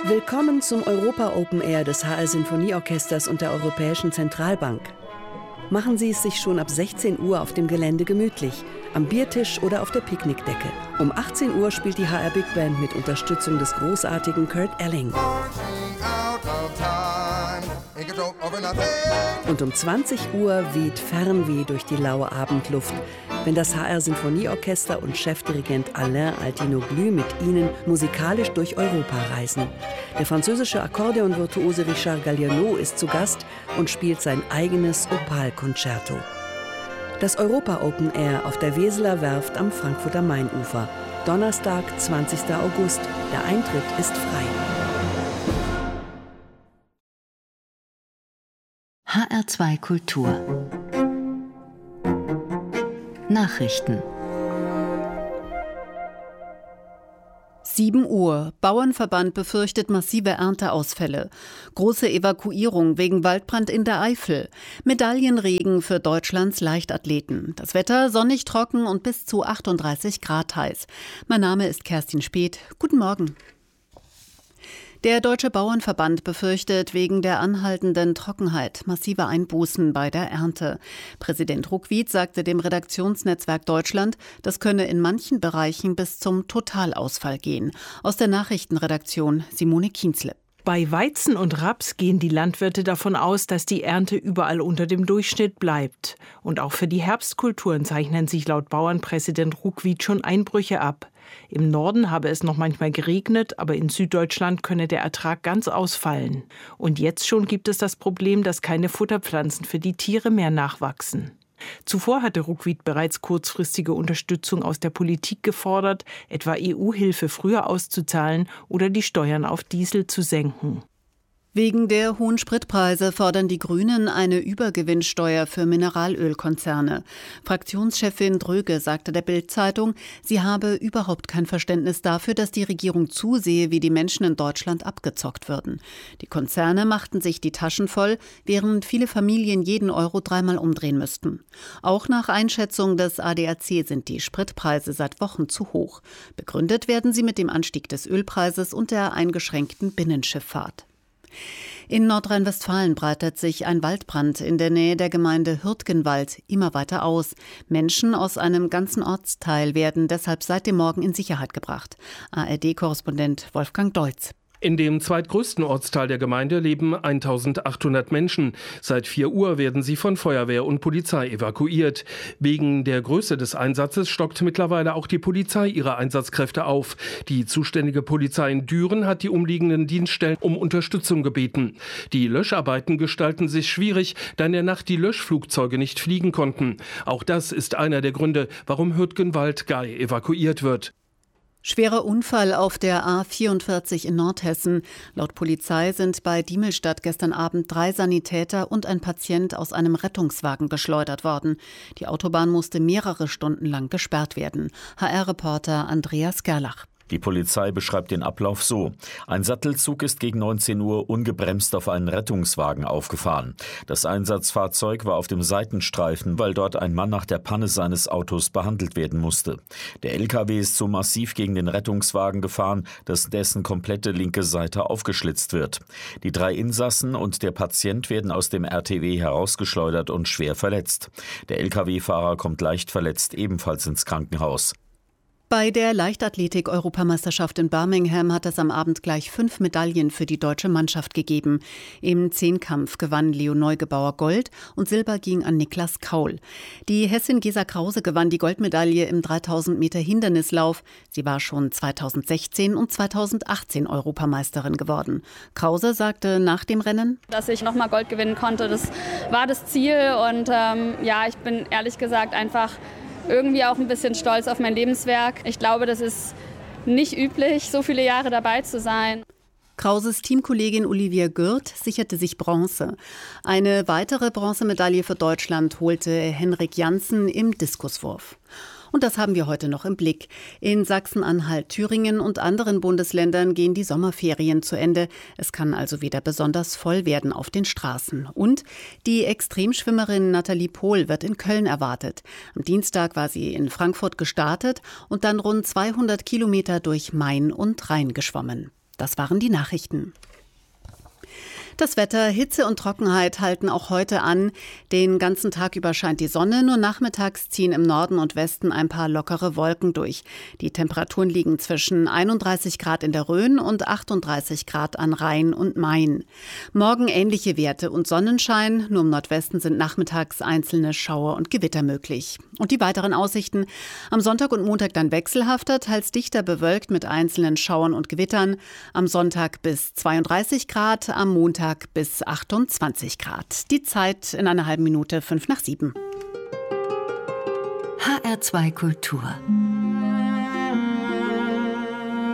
Willkommen zum Europa Open Air des HR Sinfonieorchesters und der Europäischen Zentralbank. Machen Sie es sich schon ab 16 Uhr auf dem Gelände gemütlich, am Biertisch oder auf der Picknickdecke. Um 18 Uhr spielt die HR Big Band mit Unterstützung des großartigen Kurt Elling. Und um 20 Uhr weht Fernweh durch die laue Abendluft, wenn das HR Sinfonieorchester und Chefdirigent Alain Altinoglu mit Ihnen musikalisch durch Europa reisen. Der französische Akkordeonvirtuose Richard Galliano ist zu Gast und spielt sein eigenes Opal-Concerto. Das Europa Open Air auf der Weseler Werft am Frankfurter Mainufer. Donnerstag, 20. August. Der Eintritt ist frei. HR2 Kultur Nachrichten. 7 Uhr. Bauernverband befürchtet massive Ernteausfälle. Große Evakuierung wegen Waldbrand in der Eifel. Medaillenregen für Deutschlands Leichtathleten. Das Wetter sonnig, trocken und bis zu 38 Grad heiß. Mein Name ist Kerstin Speth. Guten Morgen. Der Deutsche Bauernverband befürchtet wegen der anhaltenden Trockenheit massive Einbußen bei der Ernte. Präsident Ruckwied sagte dem Redaktionsnetzwerk Deutschland, das könne in manchen Bereichen bis zum Totalausfall gehen. Aus der Nachrichtenredaktion Simone Kienzle. Bei Weizen und Raps gehen die Landwirte davon aus, dass die Ernte überall unter dem Durchschnitt bleibt. Und auch für die Herbstkulturen zeichnen sich laut Bauernpräsident Ruckwied schon Einbrüche ab. Im Norden habe es noch manchmal geregnet, aber in Süddeutschland könne der Ertrag ganz ausfallen. Und jetzt schon gibt es das Problem, dass keine Futterpflanzen für die Tiere mehr nachwachsen. Zuvor hatte Ruckwied bereits kurzfristige Unterstützung aus der Politik gefordert, etwa EU-Hilfe früher auszuzahlen oder die Steuern auf Diesel zu senken. Wegen der hohen Spritpreise fordern die Grünen eine Übergewinnsteuer für Mineralölkonzerne. Fraktionschefin Dröge sagte der Bild-Zeitung, sie habe überhaupt kein Verständnis dafür, dass die Regierung zusehe, wie die Menschen in Deutschland abgezockt würden. Die Konzerne machten sich die Taschen voll, während viele Familien jeden Euro dreimal umdrehen müssten. Auch nach Einschätzung des ADAC sind die Spritpreise seit Wochen zu hoch. Begründet werden sie mit dem Anstieg des Ölpreises und der eingeschränkten Binnenschifffahrt. In Nordrhein-Westfalen breitet sich ein Waldbrand in der Nähe der Gemeinde Hürtgenwald immer weiter aus. Menschen aus einem ganzen Ortsteil werden deshalb seit dem Morgen in Sicherheit gebracht. ARD-Korrespondent Wolfgang Deutz. In dem zweitgrößten Ortsteil der Gemeinde leben 1800 Menschen. Seit 4 Uhr werden sie von Feuerwehr und Polizei evakuiert. Wegen der Größe des Einsatzes stockt mittlerweile auch die Polizei ihre Einsatzkräfte auf. Die zuständige Polizei in Düren hat die umliegenden Dienststellen um Unterstützung gebeten. Die Löscharbeiten gestalten sich schwierig, da in der Nacht die Löschflugzeuge nicht fliegen konnten. Auch das ist einer der Gründe, warum Hürtgenwald-Gay evakuiert wird. Schwerer Unfall auf der A44 in Nordhessen. Laut Polizei sind bei Diemelstadt gestern Abend 3 Sanitäter und ein Patient aus einem Rettungswagen geschleudert worden. Die Autobahn musste mehrere Stunden lang gesperrt werden. HR-Reporter Andreas Gerlach. Die Polizei beschreibt den Ablauf so. Ein Sattelzug ist gegen 19 Uhr ungebremst auf einen Rettungswagen aufgefahren. Das Einsatzfahrzeug war auf dem Seitenstreifen, weil dort ein Mann nach der Panne seines Autos behandelt werden musste. Der LKW ist so massiv gegen den Rettungswagen gefahren, dass dessen komplette linke Seite aufgeschlitzt wird. Die 3 Insassen und der Patient werden aus dem RTW herausgeschleudert und schwer verletzt. Der LKW-Fahrer kommt leicht verletzt ebenfalls ins Krankenhaus. Bei der Leichtathletik-Europameisterschaft in Birmingham hat es am Abend gleich 5 Medaillen für die deutsche Mannschaft gegeben. Im Zehnkampf gewann Leo Neugebauer Gold und Silber ging an Niklas Kaul. Die Hessin Gesa Krause gewann die Goldmedaille im 3000 Meter Hindernislauf. Sie war schon 2016 und 2018 Europameisterin geworden. Krause sagte nach dem Rennen: Dass ich nochmal Gold gewinnen konnte, das war das Ziel. Und ich bin ehrlich gesagt einfach irgendwie auch ein bisschen stolz auf mein Lebenswerk. Ich glaube, das ist nicht üblich, so viele Jahre dabei zu sein. Krauses Teamkollegin Olivia Gürt sicherte sich Bronze. Eine weitere Bronzemedaille für Deutschland holte Henrik Janssen im Diskuswurf. Und das haben wir heute noch im Blick. In Sachsen-Anhalt, Thüringen und anderen Bundesländern gehen die Sommerferien zu Ende. Es kann also wieder besonders voll werden auf den Straßen. Und die Extremschwimmerin Nathalie Pohl wird in Köln erwartet. Am Dienstag war sie in Frankfurt gestartet und dann rund 200 Kilometer durch Main und Rhein geschwommen. Das waren die Nachrichten. Das Wetter, Hitze und Trockenheit halten auch heute an. Den ganzen Tag über scheint die Sonne, nur nachmittags ziehen im Norden und Westen ein paar lockere Wolken durch. Die Temperaturen liegen zwischen 31 Grad in der Rhön und 38 Grad an Rhein und Main. Morgen ähnliche Werte und Sonnenschein, nur im Nordwesten sind nachmittags einzelne Schauer und Gewitter möglich. Und die weiteren Aussichten: am Sonntag und Montag dann wechselhafter, teils dichter bewölkt mit einzelnen Schauern und Gewittern. Am Sonntag bis 32 Grad, am Montag bis 28 Grad. Die Zeit in einer halben Minute 6:55. HR2 Kultur.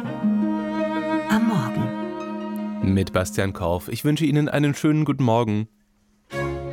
Am Morgen. Mit Bastian Korf. Ich wünsche Ihnen einen schönen guten Morgen.